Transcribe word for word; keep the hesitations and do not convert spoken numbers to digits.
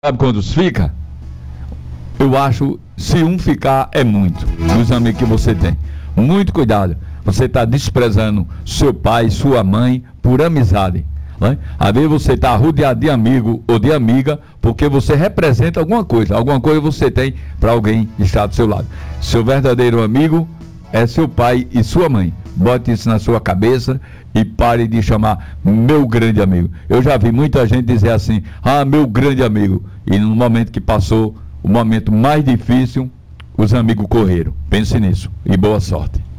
Sabe quantos fica? Eu acho, se um ficar, é muito, dos amigos que você tem. Muito cuidado. Você está desprezando seu pai, sua mãe, por amizade. Né? Às vezes você está rodeado de amigo ou de amiga, porque você representa alguma coisa. Alguma coisa você tem para alguém estar do seu lado. Seu verdadeiro amigo é seu pai e sua mãe. Bote isso na sua cabeça e pare de chamar meu grande amigo. Eu já vi muita gente dizer assim, ah, meu grande amigo. E no momento que passou o momento mais difícil, os amigos correram. Pense nisso e boa sorte.